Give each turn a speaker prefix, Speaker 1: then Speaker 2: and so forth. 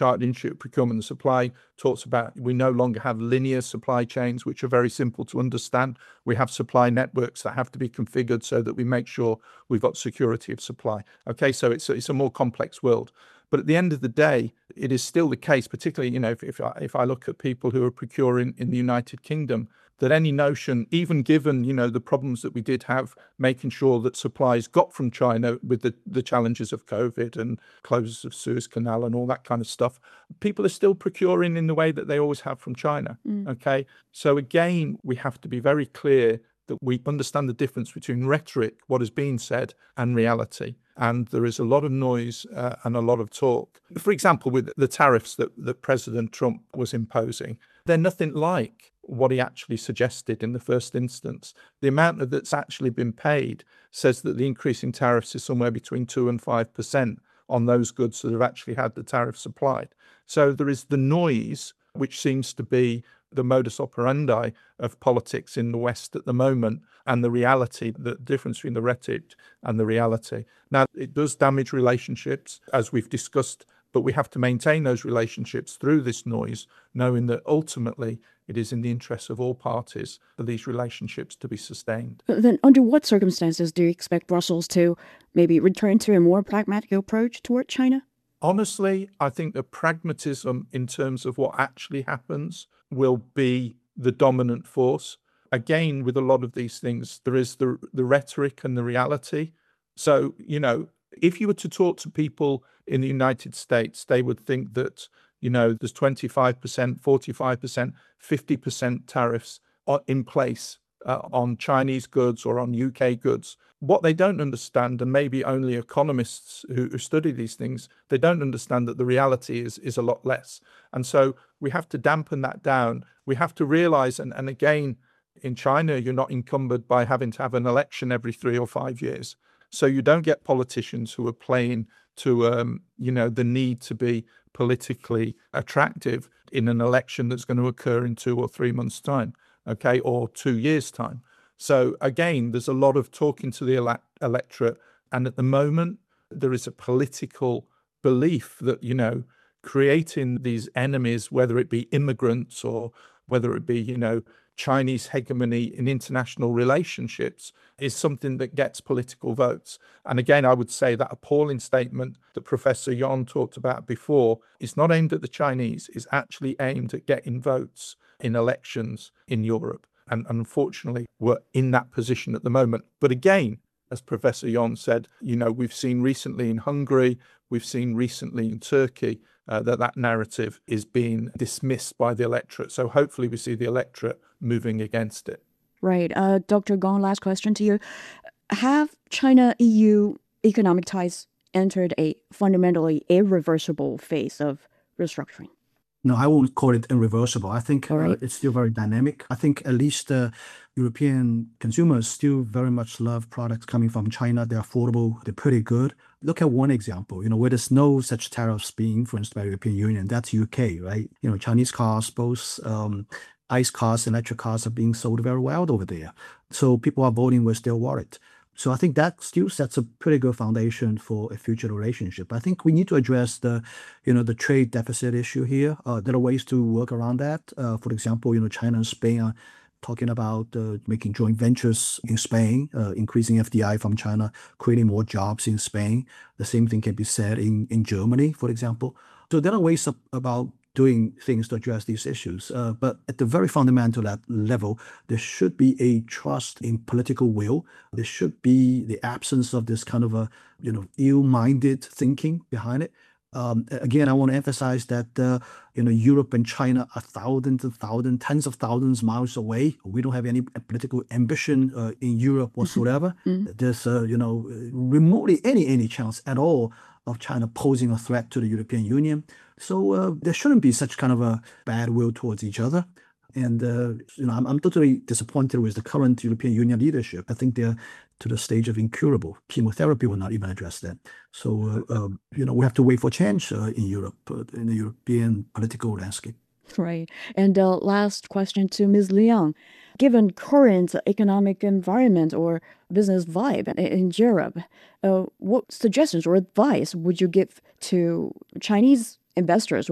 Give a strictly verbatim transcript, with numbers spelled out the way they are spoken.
Speaker 1: Chartered Institute of Procurement and Supply talks about we no longer have linear supply chains, which are very simple to understand. We have supply networks that have to be configured so that we make sure we've got security of supply. Okay, so it's, it's a more complex world. But at the end of the day, it is still the case, particularly, you know, if, if, I, if I look at people who are procuring in the United Kingdom, that any notion, even given, you know, the problems that we did have, making sure that supplies got from China with the, the challenges of COVID and closures of Suez Canal and all that kind of stuff, people are still procuring in the way that they always have from China. Mm. Okay. So again, we have to be very clear that we understand the difference between rhetoric, what is being said, and reality. And there is a lot of noise uh, and a lot of talk. For example, with the tariffs that, that President Trump was imposing, they're nothing like what he actually suggested in the first instance. The amount that's actually been paid says that the increase in tariffs is somewhere between two and five percent on those goods that have actually had the tariffs applied. So there is the noise, which seems to be the modus operandi of politics in the West at the moment, and the reality, the difference between the rhetoric and the reality. Now, it does damage relationships, as we've discussed, but we have to maintain those relationships through this noise, knowing that ultimately it is in the interests of all parties for these relationships to be sustained.
Speaker 2: Then under what circumstances do you expect Brussels to maybe return to a more pragmatic approach toward China?
Speaker 1: Honestly, I think the pragmatism in terms of what actually happens will be the dominant force. Again, with a lot of these things, there is the, the rhetoric and the reality. So, you know, if you were to talk to people in the United States, they would think that, you know, there's twenty-five percent, forty-five percent, fifty percent tariffs in place uh, on Chinese goods or on U K goods. What they don't understand, and maybe only economists who, who study these things, they don't understand that the reality is, is a lot less. And so we have to dampen that down. We have to realize, and, and again, in China, you're not encumbered by having to have an election every three or five years. So you don't get politicians who are playing to, um, you know, the need to be politically attractive in an election that's going to occur in two or three months' time, okay, or two years' time. So again, there's a lot of talking to the ele- electorate. And at the moment, there is a political belief that, you know, creating these enemies, whether it be immigrants or whether it be, you know, Chinese hegemony in international relationships, is something that gets political votes. And again, I would say that appalling statement that Professor Yon talked about before is not aimed at the Chinese, is actually aimed at getting votes in elections in Europe. And unfortunately, we're in that position at the moment. But again, as Professor Yon said, you know, we've seen recently in Hungary, we've seen recently in Turkey, uh, that that narrative is being dismissed by the electorate. So hopefully we see the electorate moving against it.
Speaker 2: Right. Uh, Doctor Gong, last question to you. Have China-E U economic ties entered a fundamentally irreversible phase of restructuring?
Speaker 3: No, I won't call it irreversible. I think
Speaker 2: right.
Speaker 3: uh, it's still very dynamic. I think at least uh, European consumers still very much love products coming from China. They're affordable. They're pretty good. Look at one example, you know, where there's no such tariffs being influenced by the European Union. That's U K, right? You know, Chinese cars, both um, ICE cars, electric cars are being sold very well over there. So people are voting with their wallet. So I think that still sets a pretty good foundation for a future relationship. I think we need to address the, you know, the trade deficit issue here. Uh, there are ways to work around that. Uh, for example, you know, China and Spain are talking about uh, making joint ventures in Spain, uh, increasing F D I from China, creating more jobs in Spain. The same thing can be said in, in Germany, for example. So there are ways of, about doing things to address these issues. Uh, but at the very fundamental level, there should be a trust in political will. There should be the absence of this kind of a, you know, ill-minded thinking behind it. Um, again, I want to emphasize that, uh, you know, Europe and China are thousands and thousands, tens of thousands miles away. We don't have any political ambition uh, in Europe whatsoever. Mm-hmm. There's, uh, you know, remotely any, any chance at all of China posing a threat to the European Union. So uh, there shouldn't be such kind of a bad will towards each other. And, uh, you know, I'm, I'm totally disappointed with the current European Union leadership. I think they're to the stage of incurable. Chemotherapy will not even address that. So, uh, um, you know, we have to wait for change uh, in Europe, uh, in the European political landscape.
Speaker 2: Right. And uh, last question to Miz Liang. Given current economic environment or business vibe in Europe, uh, what suggestions or advice would you give to Chinese investors